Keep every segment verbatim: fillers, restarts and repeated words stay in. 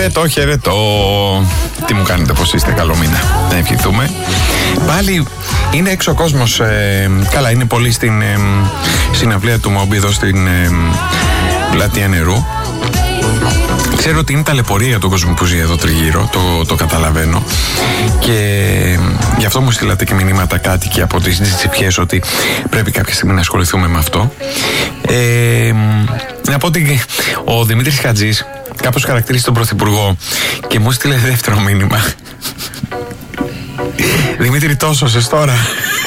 Χαιρετώ, χαιρετώ. Τι μου κάνετε, πώς είστε, καλό μήνα. Να ευχηθούμε. Πάλι είναι έξω ο κόσμος. Ε, καλά, είναι πολύ στην ε, συναυλία του Μόμπι εδώ στην ε, Πλατεία Νερού. Ξέρω ότι είναι ταλαιπωρία για τον κόσμο που ζει εδώ τριγύρω, το, το καταλαβαίνω. Και γι' αυτό μου στείλατε και μηνύματα κάτοικοι από τις τσιφιές ότι πρέπει κάποια στιγμή να ασχοληθούμε με αυτό. Ε, να πω ότι ο Δημήτρης Χατζής κάπως χαρακτήρισε τον Πρωθυπουργό και μου στείλε δεύτερο μήνυμα. Δημήτρη, τόσο σε τώρα.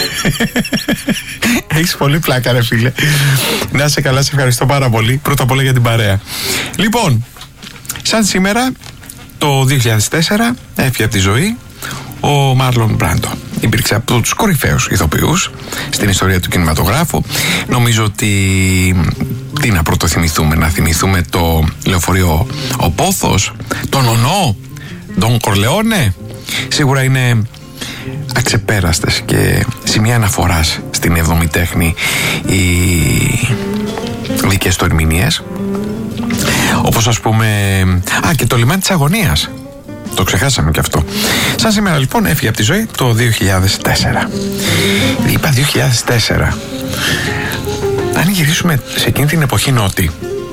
Έχεις πολύ πλάκα, ρε φίλε. Να είσαι καλά, σε ευχαριστώ πάρα πολύ. Πρώτα απ' όλα για την παρέα. Λοιπόν, σαν σήμερα το δύο χιλιάδες τέσσερα έφυγε από τη ζωή ο Μάρλον Μπράντο. Υπήρξε από τους κορυφαίους ηθοποιούς στην ιστορία του κινηματογράφου. Νομίζω ότι τι να πρωτοθυμηθούμε, να θυμηθούμε το λεωφορείο Ο Πόθος, τον Ονό, τον Κορλεόνε. Σίγουρα είναι αξεπέραστες και σημεία αναφοράς στην εβδομή τέχνη οι δικές του ερμηνείες. Όπως ας πούμε, α, και το λιμάνι της αγωνίας. Το ξεχάσαμε και αυτό. Σαν σήμερα λοιπόν έφυγε από τη ζωή το δύο χιλιάδες τέσσερα. Είπα δύο χιλιάδες τέσσερα. Αν γυρίσουμε σε εκείνη την εποχή νότι,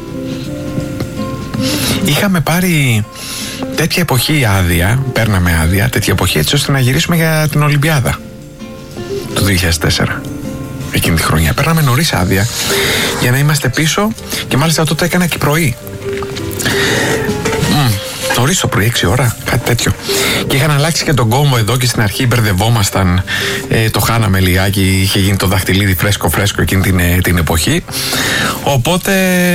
είχαμε πάρει τέτοια εποχή άδεια, παίρναμε άδεια τέτοια εποχή έτσι ώστε να γυρίσουμε για την Ολυμπιάδα του δύο χιλιάδες τέσσερα. Εκείνη τη χρονιά παίρναμε νωρίς άδεια για να είμαστε πίσω και μάλιστα τότε έκανα και πρωί. Mm. Νωρίς το πρωί, έξι ώρα, κάτι τέτοιο. Και είχαν αλλάξει και τον κόμβο εδώ και στην αρχή μπερδευόμασταν. Ε, το χάναμε λιγάκι, είχε γίνει το δαχτυλίδι φρέσκο-φρέσκο εκείνη την, ε, την εποχή. Οπότε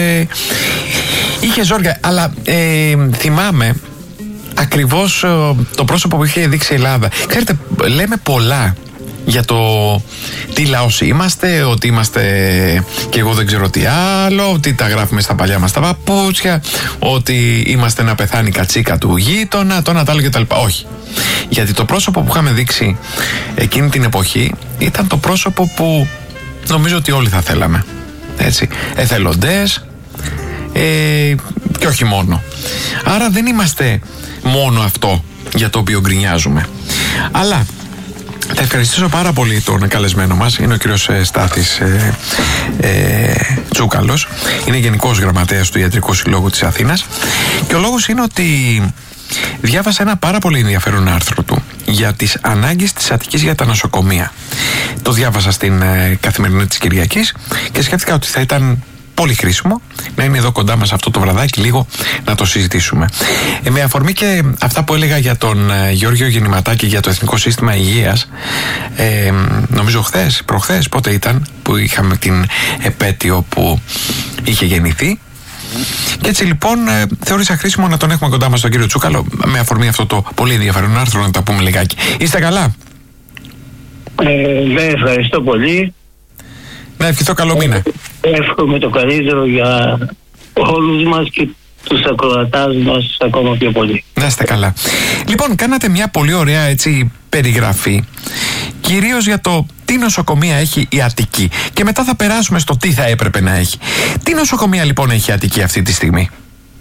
είχε ζόρια. Αλλά ε, θυμάμαι ακριβώς ε, το πρόσωπο που είχε δείξει η Ελλάδα. Ξέρετε, λέμε πολλά για το τι λαός είμαστε, ότι είμαστε και εγώ δεν ξέρω τι άλλο, ότι τα γράφουμε στα παλιά μας τα παπούτσια, ότι είμαστε να πεθάνει κατσίκα του γείτονα, το να τα άλλο και τα λοιπά. Όχι. Γιατί το πρόσωπο που είχαμε δείξει εκείνη την εποχή ήταν το πρόσωπο που νομίζω ότι όλοι θα θέλαμε. Έτσι. Εθελοντές ε, και όχι μόνο. Άρα δεν είμαστε μόνο αυτό για το οποίο γκρινιάζουμε. Αλλά θα ευχαριστήσω πάρα πολύ τον καλεσμένο μας. Είναι ο κύριος Στάθης ε, ε, Τσούκαλος. Είναι γενικός γραμματέας του Ιατρικού Συλλόγου της Αθήνας. Και ο λόγος είναι ότι διάβασα ένα πάρα πολύ ενδιαφέρον άρθρο του για τις ανάγκες της Αττικής για τα νοσοκομεία. Το διάβασα στην ε, Καθημερινή της Κυριακής και σκέφτηκα ότι θα ήταν πολύ χρήσιμο να είναι εδώ κοντά μας αυτό το βραδάκι λίγο να το συζητήσουμε. Ε, με αφορμή και αυτά που έλεγα για τον ε, Γιώργιο Γεννηματάκη για το Εθνικό Σύστημα Υγείας, ε, νομίζω χθες, προχθές, πότε ήταν που είχαμε την επέτειο που είχε γεννηθεί. Και έτσι λοιπόν ε, θεώρησα χρήσιμο να τον έχουμε κοντά μας τον κύριο Τσούκαλο με αφορμή αυτό το πολύ ενδιαφέρον άρθρο να τα πούμε λιγάκι. Είστε καλά? Ε, ναι, ευχαριστώ πολύ. Να ευχηθώ καλό μήνα. Εύχομαι το καλύτερο για όλους μας και τους ακροατάς μας ακόμα πιο πολύ. Να είστε καλά. Λοιπόν, κάνατε μια πολύ ωραία έτσι περιγραφή, κυρίως για το τι νοσοκομεία έχει η Αττική. Και μετά θα περάσουμε στο τι θα έπρεπε να έχει. Τι νοσοκομεία λοιπόν έχει η Αττική αυτή τη στιγμή?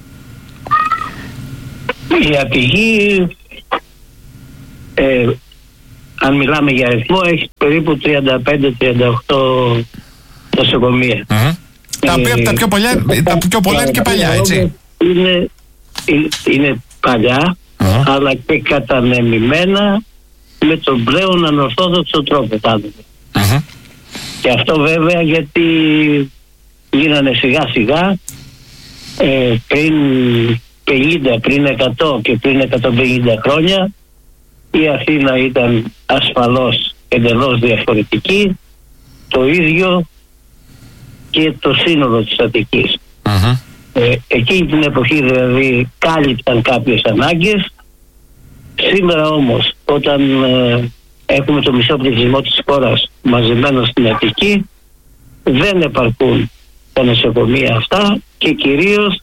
Η Αττική, ε, αν μιλάμε για αριθμό, έχει περίπου τριάντα πέντε τριάντα οκτώ νοσοκομεία. Mm-hmm. Ε, τα οποία τα πιο πολλά, τα πιο πολλά είναι και παλιά, έτσι. Είναι, είναι παλιά, mm-hmm. αλλά και κατανεμημένα με τον πλέον ανορθόδοξο τρόπο. Mm-hmm. Και αυτό βέβαια γιατί γίνανε σιγά σιγά ε, πριν πενήντα, πριν εκατό και πριν εκατόν πενήντα χρόνια η Αθήνα ήταν ασφαλώς εντελώς διαφορετική, το ίδιο και το σύνολο της Αττικής. Mm-hmm. Ε, εκείνη την εποχή δηλαδή κάλυπταν κάποιες ανάγκες. Σήμερα όμως όταν ε, έχουμε το μισό πληθυσμό της χώρας μαζεμένο στην Αττική, δεν επαρκούν τα νοσοκομεία αυτά και κυρίως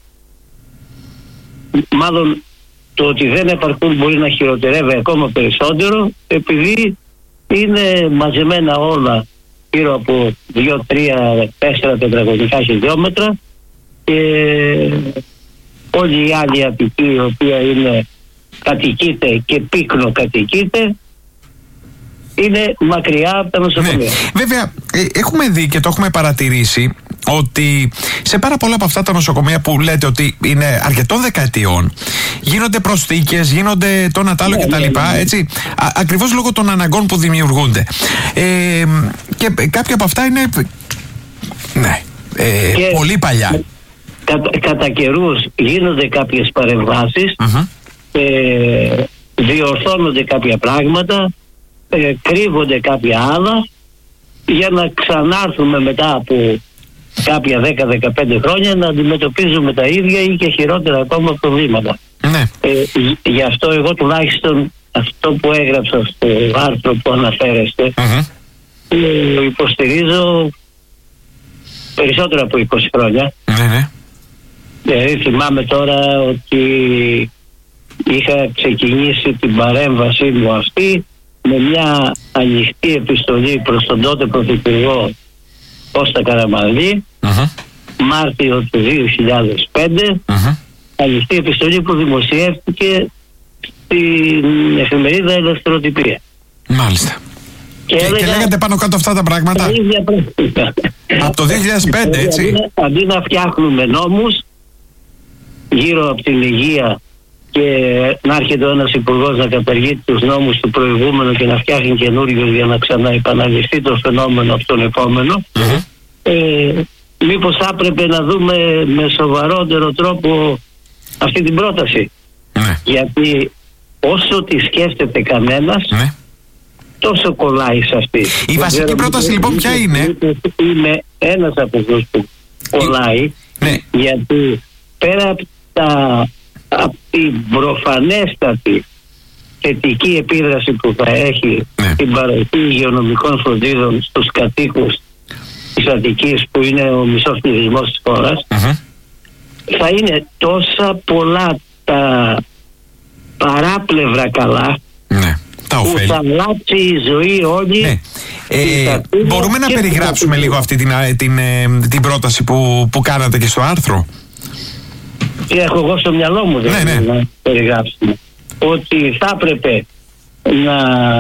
μάλλον το ότι δεν επαρκούν μπορεί να χειροτερεύει ακόμα περισσότερο επειδή είναι μαζεμένα όλα γύρω από δύο, τρία, τέσσερα τετραγωνικά χιλιόμετρα και όλη η άλλη Αττική, η οποία είναι κατοικείται και πύκνο κατοικείται, είναι μακριά από τα νοσοκομεία. Ναι. Βέβαια, ε, έχουμε δει και το έχουμε παρατηρήσει ότι σε πάρα πολλά από αυτά τα νοσοκομεία που λέτε ότι είναι αρκετών δεκαετιών, γίνονται προσθήκες, γίνονται το ένα τ' άλλο ναι, κτλ. Ναι, ναι, ναι. Έτσι, α, ακριβώς λόγω των αναγκών που δημιουργούνται. Ε, και κάποια από αυτά είναι ναι, ε, πολύ παλιά. Κατα, κατά καιρούς γίνονται κάποιες παρεμβάσεις, mm-hmm. ε, διορθώνονται κάποια πράγματα, ε, κρύβονται κάποια άλλα, για να ξανάρθουμε μετά από κάποια δέκα με δεκαπέντε χρόνια να αντιμετωπίζουμε τα ίδια ή και χειρότερα ακόμα προβλήματα. Ναι. Ε, γι' αυτό εγώ τουλάχιστον αυτό που έγραψα στο άρθρο που αναφέρεστε, mm-hmm. ε, υποστηρίζω περισσότερο από είκοσι χρόνια. Ναι, ναι. Δηλαδή θυμάμαι τώρα ότι είχα ξεκινήσει την παρέμβασή μου αυτή με μια ανοιχτή επιστολή προς τον τότε Πρωθυπουργό Κώστα Καραμανλή, uh-huh. Μάρτιο του δύο χιλιάδες πέντε, uh-huh. ανοιχτή επιστολή που δημοσιεύτηκε στην εφημερίδα Ελευθεροτυπία. Μάλιστα. Και, και, έλεγα, και λέγατε πάνω κάτω αυτά τα πράγματα. Από το δύο χιλιάδες πέντε, έτσι. Αντί, αντί να φτιάχνουμε νόμους γύρω από την υγεία και να έρχεται ένας υπουργός να καταργεί τους νόμους του προηγούμενου και να φτιάχνει καινούριους για να ξαναεπαναληφθεί το φαινόμενο από τον επόμενο, mm-hmm. ε, μήπως θα έπρεπε να δούμε με σοβαρότερο τρόπο αυτή την πρόταση. Mm-hmm. Γιατί όσο τη σκέφτεται κανένας, mm-hmm. τόσο κολλάει σε αυτή. Η βασική ξέρω, πρόταση λοιπόν ποια είναι? Είμαι ένας από αυτούς που κολλάει, mm-hmm. γιατί πέρα από τα από την προφανέστατη θετική επίδραση που θα έχει ναι. την παροχή υγειονομικών φροντίδων στους κατοίκους της Αττικής, που είναι ο μισός πληθυσμός της χώρας, uh-huh. θα είναι τόσα πολλά τα παράπλευρα καλά, ναι. τα που θα αλλάξει η ζωή όλη. Ναι. Ε, μπορούμε να περιγράψουμε λίγο αυτή την, την, την, την πρόταση που, που κάνατε και στο άρθρο? Τι έχω εγώ στο μυαλό μου, δεν ναι, ναι. να περιγράψουμε. Ότι θα έπρεπε να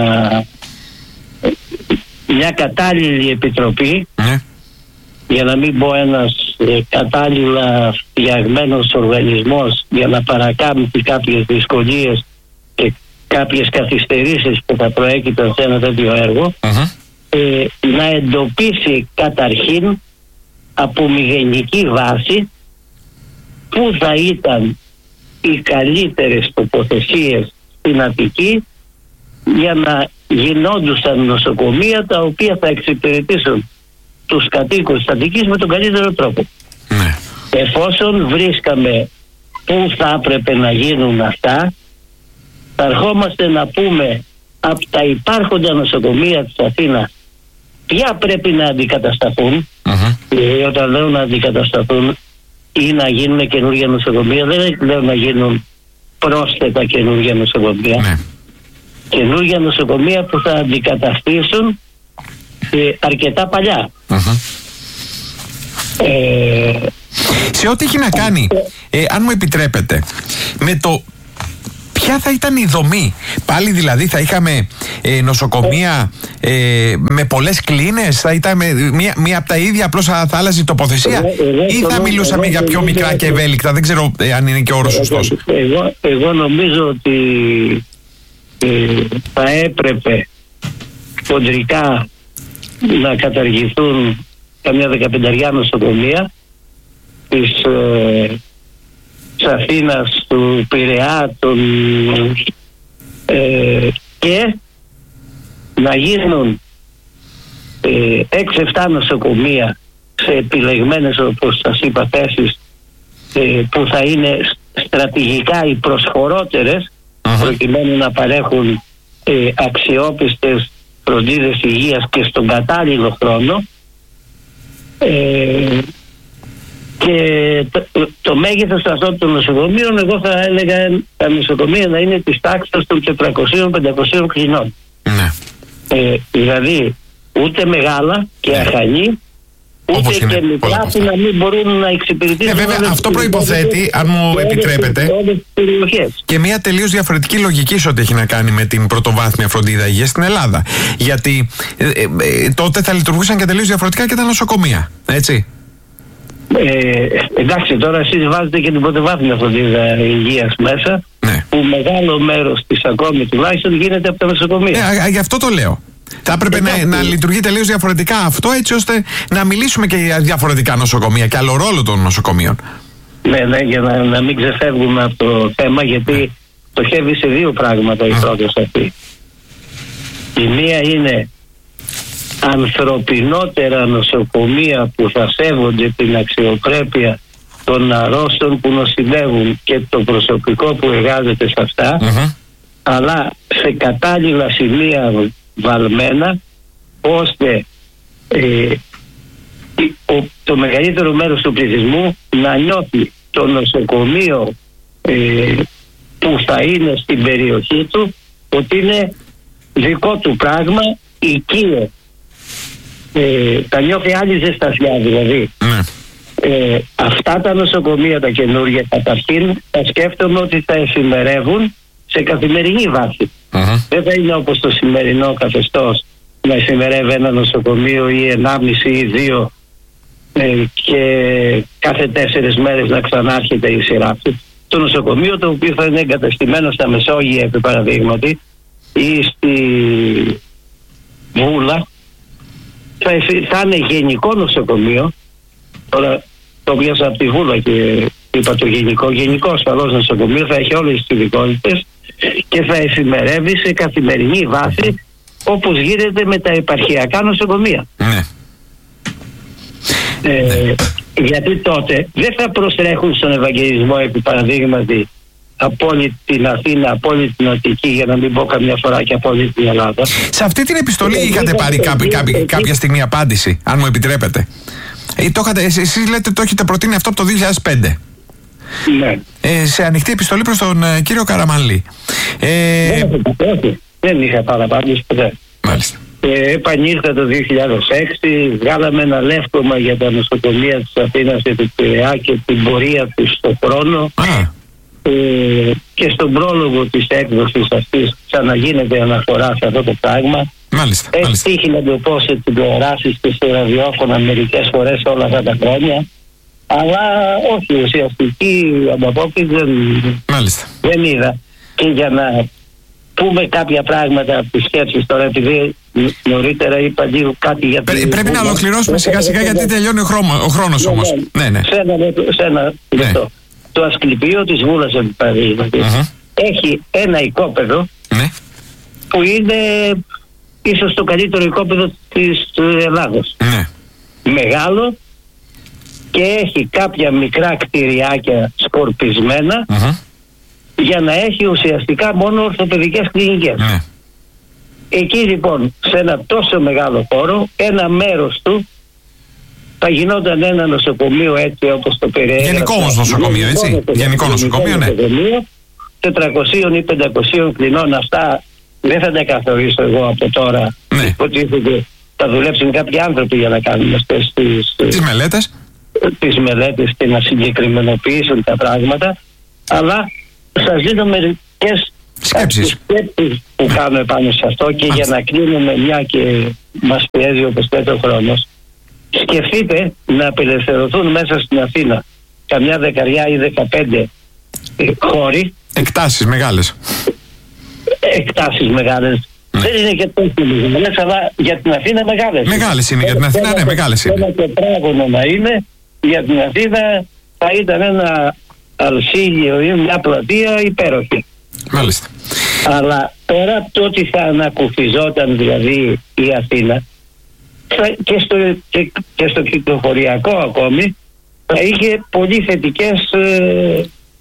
μια κατάλληλη επιτροπή, ναι. για να μην πω ένας ε, κατάλληλα φτιαγμένος οργανισμός για να παρακάμψει κάποιες δυσκολίες και κάποιες καθυστερήσεις που θα προέκυπταν σε ένα τέτοιο έργο, uh-huh. ε, να εντοπίσει καταρχήν από μηδενική βάση πού θα ήταν οι καλύτερες τοποθεσίες στην Αττική για να γινόντουσαν νοσοκομεία τα οποία θα εξυπηρετήσουν τους κατοίκους της Αττικής με τον καλύτερο τρόπο. Ναι. Εφόσον βρίσκαμε πού θα έπρεπε να γίνουν αυτά, θα ερχόμαστε να πούμε από τα υπάρχοντα νοσοκομεία της Αθήνας ποια πρέπει να αντικατασταθούν, uh-huh. και όταν λέω να αντικατασταθούν ή να γίνουν καινούργια νοσοκομεία, δεν λέω να γίνουν πρόσθετα καινούργια νοσοκομεία. Ναι. Καινούργια νοσοκομεία που θα αντικαταστήσουν ε, αρκετά παλιά. Uh-huh. Ε, σε ό,τι έχει να κάνει, ε, αν μου επιτρέπετε, με το ποια θα ήταν η δομή. Πάλι δηλαδή θα είχαμε ε, νοσοκομεία ε, με πολλές κλίνες, θα ήταν μία, μία από τα ίδια, απλώς θα άλλαζε η τοποθεσία, εγώ, ή θα μιλούσαμε εγώ, για πιο εγώ, μικρά εγώ, και ευέλικτα? Δεν ξέρω ε, αν είναι και ο όρος σωστός. Εγώ, εγώ νομίζω ότι ε, θα έπρεπε χοντρικά να καταργηθούν καμιά δεκαπενταριά νοσοκομεία της ε, της Αθήνας, του Πειραιά, των, ε, και να γίνουν ε, έξι εφτά νοσοκομεία σε επιλεγμένες, όπως σας είπα, θέσεις ε, που θα είναι στρατηγικά οι προσχωρότερες, uh-huh. προκειμένου να παρέχουν ε, αξιόπιστες φροντίδες υγείας και στον κατάλληλο χρόνο, ε, και το, το μέγεθος αυτών των νοσοκομείων, εγώ θα έλεγα τα νοσοκομεία να είναι της τάξης των τετρακοσίων με πεντακοσίων κλινών. Ναι. Ε, δηλαδή ούτε μεγάλα και αχανή, ούτε και μικρά που να μην μπορούν να εξυπηρετήσουν. Ε, βέβαια, αυτό προϋποθέτει, αν μου επιτρέπετε, και μια τελείως διαφορετική λογική σε ό,τι έχει να κάνει με την πρωτοβάθμια φροντίδα υγείας στην Ελλάδα. Γιατί ε, ε, τότε θα λειτουργούσαν και τελείως διαφορετικά και τα νοσοκομεία. Έτσι. Ε, εντάξει, τώρα εσείς βάζετε και την πρωτοβάθμια φροντίδα υγείας μέσα, ναι, που μεγάλο μέρος της ακόμη τουλάχιστον γίνεται από τα νοσοκομεία. Ε, γι' αυτό το λέω. Θα έπρεπε να, να λειτουργεί τελείως διαφορετικά αυτό, έτσι ώστε να μιλήσουμε και για διαφορετικά νοσοκομεία και άλλο ρόλο των νοσοκομείων. Ναι, ναι, για να, να μην ξεφεύγουμε από το θέμα, γιατί στοχεύει σε δύο πράγματα η πρόταση αυτή. Η μία είναι ανθρωπινότερα νοσοκομεία που θα σέβονται την αξιοπρέπεια των αρρώστων που νοσηλεύουν και το προσωπικό που εργάζεται σε αυτά, mm-hmm. αλλά σε κατάλληλα σημεία βαλμένα, ώστε ε, ο, το μεγαλύτερο μέρος του πληθυσμού να νιώθει το νοσοκομείο ε, που θα είναι στην περιοχή του ότι είναι δικό του πράγμα, οικείο. Ε, τα νιώθει άλλη ζεστασιά δηλαδή. Mm. Ε, αυτά τα νοσοκομεία τα καινούργια καταρχήν θα σκέφτομαι ότι θα εφημερεύουν σε καθημερινή βάση. Uh-huh. Δεν θα είναι όπως το σημερινό καθεστώς να εφημερεύει ένα νοσοκομείο ή ενάμιση ή δύο ε, και κάθε τέσσερις μέρες να ξανάρχεται η σειρά του. Το νοσοκομείο το οποίο θα είναι εγκαταστημένο στα Μεσόγεια επί παραδείγματι ή στη Βούλα θα, θα είναι γενικό νοσοκομείο. Τώρα το πιάσα από τη Βούλα και είπα το γενικό. Γενικό ασφαλώς νοσοκομείο θα έχει όλες τις ειδικότητες και θα εφημερεύει σε καθημερινή βάση όπως γίνεται με τα επαρχιακά νοσοκομεία. Ναι. Ε, ναι. Γιατί τότε δεν θα προστρέχουν στον Ευαγγελισμό επί παραδείγματι από όλη την Αθήνα, από όλη την Αττική, για να μην πω καμιά φορά και από όλη την Ελλάδα. Σε αυτή την επιστολή ε, είχατε πάρει κάποι, κάποι, κάποια στιγμή απάντηση, αν μου επιτρέπετε. Ε, το είχατε, εσείς λέτε το έχετε προτείνει αυτό από το δύο χιλιάδες πέντε. Ναι. Ε, σε ανοιχτή επιστολή προς τον ε, κύριο Καραμανλή. Ε, δεν, δεν είχα παραπάντηση ποτέ. Μάλιστα. Ε, επανήλθα το δύο χιλιάδες έξι, βγάλαμε ένα λεύκομα για τα νοσοκομεία της Αθήνας και του Πειραιά και την πορεία τους στον χρόνο. Α. Ε, και στον πρόλογο της έκδοσης αυτής ξαναγίνεται αναφορά σε αυτό το πράγμα. Μάλιστα. Έχει μάλιστα. τύχει να το πω σε τηλεοράσεις και σε ραδιόφωνα μερικές φορές όλα αυτά τα χρόνια. Αλλά όχι, ουσιαστική ανταπόκριση δεν, δεν είδα. Και για να πούμε κάποια πράγματα από τις σκέψεις τώρα, επειδή νωρίτερα είπα λίγο κάτι για την... Πρέπει να ολοκληρώσουμε σιγά σιγά γιατί τελειώνει ο, χρόνο, ο χρόνος όμως. Ναι, ναι. Σε ένα, σε ένα ναι. Το, το Ασκληπείο της Βούλας, παραδείγματι, uh-huh. έχει ένα οικόπεδο ναι. που είναι ίσως το καλύτερο οικόπεδο της Ελλάδος. Ναι. Μεγάλο, και έχει κάποια μικρά κτηριάκια σκορπισμένα uh-huh. για να έχει ουσιαστικά μόνο ορθοπαιδικές κλινικές. Uh-huh. Εκεί λοιπόν σε ένα τόσο μεγάλο χώρο ένα μέρος του θα γινόταν ένα νοσοκομείο έτσι όπως το περιέγραψα. Γενικό όμως νοσοκομείο, έτσι. Γενικό, γενικό νοσοκομείο, ναι. τετρακόσιες ή πεντακόσιες κλινών, αυτά δεν θα τα καθορίσω εγώ από τώρα. Ναι. Υποτίθεται θα δουλέψουν κάποιοι άνθρωποι για να κάνουν αυτές τις, τις μελέτες. τις μελέτες και να συγκεκριμενοποιήσουν τα πράγματα, αλλά σας δίνω μερικές σκέψεις, σκέψεις που ναι. κάνω επάνω σε αυτό και Μάλιστα. για να κλείνουμε, μια και μας πιέζει όπως πέτει ο χρόνος. Σκεφτείτε να απελευθερωθούν μέσα στην Αθήνα καμιά δεκαριά ή δεκαπέντε ε, χώροι. Εκτάσεις μεγάλες. Εκτάσεις μεγάλες. Ναι. Δεν είναι και τόσο μεγάλες, αλλά για την Αθήνα μεγάλες. Μεγάλες είναι, για την Αθήνα, ναι, μεγάλες είναι. Ένα τετράγωνο να είναι, για την Αθήνα θα ήταν ένα αλσίλιο ή μια πλατεία υπέροχη. Μάλιστα. Αλλά πέρα το ότι θα ανακουφιζόταν δηλαδή η Αθήνα θα, και, στο, και, και στο κυκλοφοριακό ακόμη θα είχε πολύ θετικές ε,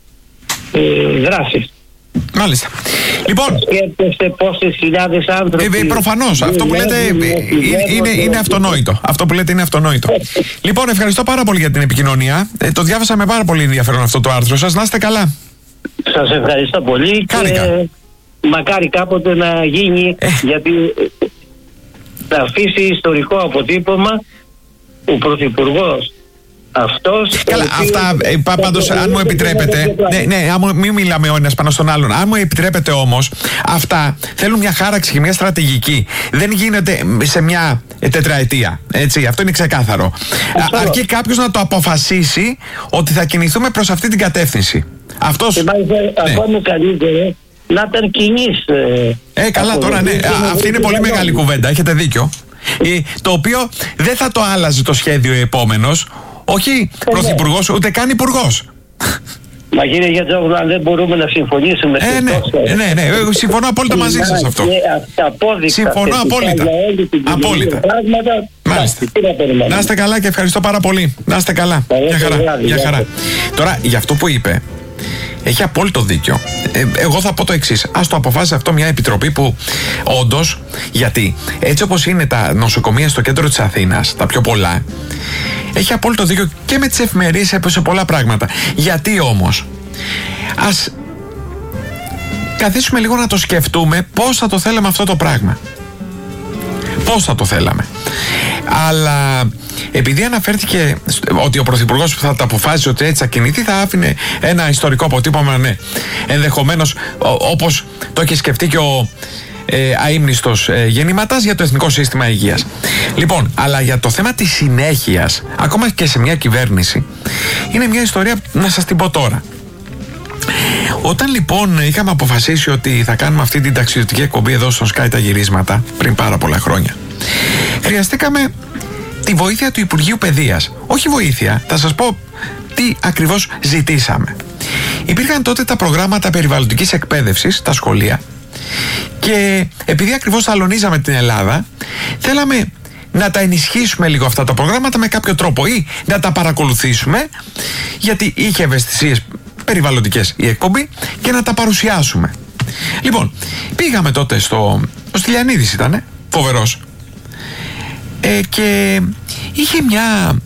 ε, δράσεις. Μάλιστα. Λοιπόν, σκέφτεστε πόσες χιλιάδες άνθρωποι. Ε, προφανώς. Αυτό που λέτε είναι, είναι αυτονόητο. Αυτό που λέτε είναι αυτονόητο. Λοιπόν, ευχαριστώ πάρα πολύ για την επικοινωνία. Ε, το διάβασα με πάρα πολύ ενδιαφέρον αυτό το άρθρο σας. Να είστε καλά. Σας ευχαριστώ πολύ. Κάρικα. Και μακάρι κάποτε να γίνει, ε. γιατί θα αφήσει ιστορικό αποτύπωμα ο Πρωθυπουργός αυτός... Καλά, αυτά πάντως, αν μου επιτρέπετε, ναι, ναι, μην μιλάμε ο ένας πάνω στον άλλον. Αν μου επιτρέπετε όμως, αυτά θέλουν μια χάραξη και μια στρατηγική. Δεν γίνεται σε μια τετραετία. Έτσι, αυτό είναι ξεκάθαρο. Α, αρκεί κάποιος να το αποφασίσει ότι θα κινηθούμε προς αυτή την κατεύθυνση. Αυτός. Και μάλιστα, ναι, ακόμη καλύτερο να ήταν κοινής. Ε, καλά τώρα, ναι. Αυτή είναι πολύ μεγάλη κουβέντα. Έχετε δίκιο. Το οποίο δεν θα το άλλαζε το σχέδιο επόμενος. Όχι πρωθυπουργός, ούτε καν υπουργός. Μα κύριε Γιατζόγλου, αν δεν μπορούμε να συμφωνήσουμε... Ε, ναι, ναι, ναι, ναι, συμφωνώ απόλυτα μαζί σας αυτό. Συμφωνώ απόλυτα. Απόλυτα. Μάλιστα. Να είστε καλά και ευχαριστώ πάρα πολύ. Να είστε καλά. Γεια χαρά. Γεια χαρά. Τώρα, για αυτό που είπε, έχει απόλυτο δίκιο. Ε, εγώ θα πω το εξής. Ας το αποφάσισε αυτό μια επιτροπή που όντως, γιατί έτσι όπως είναι τα νοσοκομεία στο κέντρο της Αθήνας, τα πιο πολλά, έχει απόλυτο δίκιο και με τις εφημερίες σε πολλά πράγματα. Γιατί όμως, ας καθίσουμε λίγο να το σκεφτούμε πώς θα το θέλαμε αυτό το πράγμα. Πώς θα το θέλαμε. Αλλά επειδή αναφέρθηκε ότι ο Πρωθυπουργός που θα τα αποφάσισε ότι έτσι θα κινηθεί, θα άφηνε ένα ιστορικό αποτύπωμα, ναι, ενδεχομένως όπως το έχει σκεφτεί και ο ε, αείμνηστος ε, γεννηματάς για το Εθνικό Σύστημα Υγείας. Λοιπόν, αλλά για το θέμα της συνέχειας, ακόμα και σε μια κυβέρνηση, είναι μια ιστορία να σας την πω τώρα. Όταν λοιπόν είχαμε αποφασίσει ότι θα κάνουμε αυτή την ταξιδιωτική εκπομπή εδώ στο Sky τα γυρίσματα, πριν πάρα πολλά χρόνια, χρειαστήκαμε τη βοήθεια του Υπουργείου Παιδείας. Όχι βοήθεια, θα σας πω τι ακριβώς ζητήσαμε. Υπήρχαν τότε τα προγράμματα περιβαλλοντικής εκπαίδευσης στα σχολεία και επειδή ακριβώς αλωνίζαμε την Ελλάδα, θέλαμε να τα ενισχύσουμε λίγο αυτά τα προγράμματα με κάποιο τρόπο ή να τα παρακολουθήσουμε, γιατί είχε ευαισθησίες περιβαλλοντικές η εκπομπή, και να τα παρουσιάσουμε. Λοιπόν, πήγαμε τότε στο... Ο Στυλιανίδης ήτανε, φοβερός, ε, και είχε μια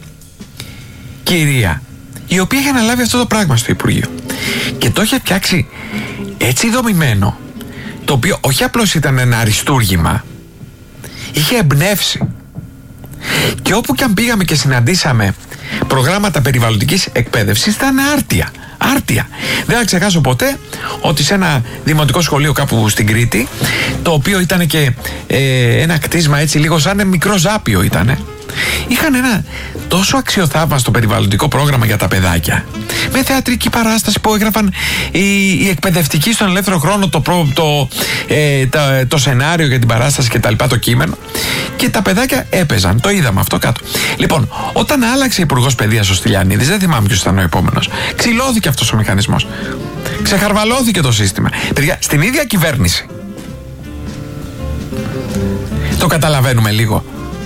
κυρία η οποία είχε αναλάβει αυτό το πράγμα στο Υπουργείο και το είχε φτιάξει έτσι δομημένο, το οποίο όχι απλώς ήταν ένα αριστούργημα, είχε εμπνεύσει. Και όπου και αν πήγαμε και συναντήσαμε προγράμματα περιβαλλοντικής εκπαίδευσης, ήταν άρτια. Άρτια. Δεν θα ξεχάσω ποτέ ότι σε ένα δημοτικό σχολείο κάπου στην Κρήτη, το οποίο ήταν και ε, ένα κτίσμα έτσι λίγο σαν μικρό ζάπιο ήτανε, είχαν ένα τόσο αξιοθαύμαστο περιβαλλοντικό πρόγραμμα για τα παιδάκια, με θεατρική παράσταση που έγραφαν οι, οι εκπαιδευτικοί στον ελεύθερο χρόνο το, προ, το, ε, το, το σενάριο για την παράσταση και τα λοιπά, το κείμενο, και τα παιδάκια έπαιζαν. Το είδαμε αυτό κάτω. Λοιπόν, όταν άλλαξε υπουργός παιδείας ο Στυλιανίδης, δεν θυμάμαι ποιος ήταν ο επόμενος, ξυλώθηκε αυτός ο μηχανισμός. Ξεχαρβαλώθηκε το σύστημα. Παιδιά, στην ίδια κυβέρνηση. Το καταλαβαίνουμε λίγο.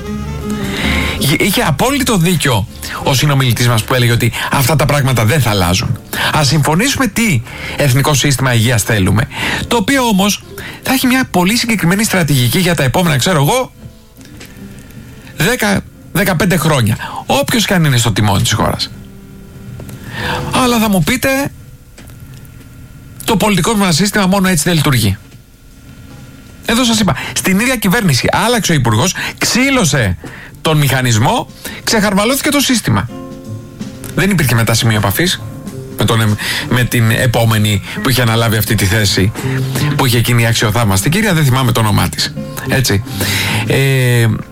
Είχε απόλυτο δίκιο ο συνομιλητής μας που έλεγε ότι αυτά τα πράγματα δεν θα αλλάζουν. Ας συμφωνήσουμε τι εθνικό σύστημα υγείας θέλουμε, το οποίο όμως θα έχει μια πολύ συγκεκριμένη στρατηγική για τα επόμενα, ξέρω εγώ, δέκα με δεκαπέντε χρόνια, όποιος και αν είναι στο τιμόνι της χώρας. Αλλά θα μου πείτε, το πολιτικό μας σύστημα μόνο έτσι δεν λειτουργεί. Εδώ σας είπα, στην ίδια κυβέρνηση άλλαξε ο υπουργός, ξύλωσε τον μηχανισμό, ξεχαρβαλώθηκε το σύστημα. Δεν υπήρχε μετά σημείο επαφής με, τον, με την επόμενη που είχε αναλάβει αυτή τη θέση, που είχε εκείνη η αξιοθαύμαστη κυρία, δεν θυμάμαι το όνομά της. Έτσι. Ε,